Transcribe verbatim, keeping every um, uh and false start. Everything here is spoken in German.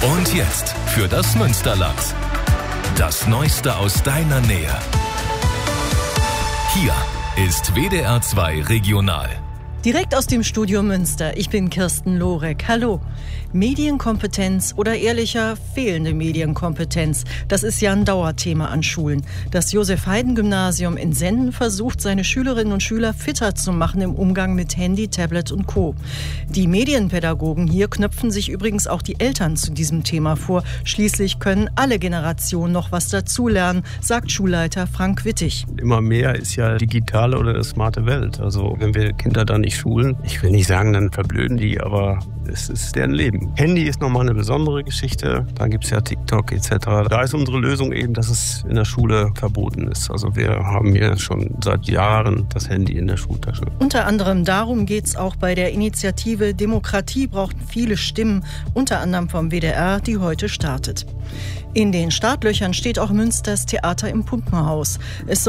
Und jetzt für das Münsterland. Das Neueste aus deiner Nähe. Hier ist W D R zwei Regional. Direkt aus dem Studio Münster. Ich bin Kirsten Lorek. Hallo. Medienkompetenz oder ehrlicher fehlende Medienkompetenz, das ist ja ein Dauerthema an Schulen. Das Josef-Haydn-Gymnasium in Senden versucht, seine Schülerinnen und Schüler fitter zu machen im Umgang mit Handy, Tablet und Co. Die Medienpädagogen hier knöpfen sich übrigens auch die Eltern zu diesem Thema vor. Schließlich können alle Generationen noch was dazulernen, sagt Schulleiter Frank Wittig. Immer mehr ist ja digitale oder eine smarte Welt. Also wenn wir Kinder da nicht schulen, ich will nicht sagen, dann verblöden die, aber es ist deren Leben. Handy ist nochmal eine besondere Geschichte. Da gibt es ja TikTok et cetera. Da ist unsere Lösung eben, dass es in der Schule verboten ist. Also wir haben hier schon seit Jahren das Handy in der Schultasche. Unter anderem darum geht es auch bei der Initiative Demokratie braucht viele Stimmen, unter anderem vom W D R, die heute startet. In den Startlöchern steht auch Münsters Theater im Pumpenhaus. Es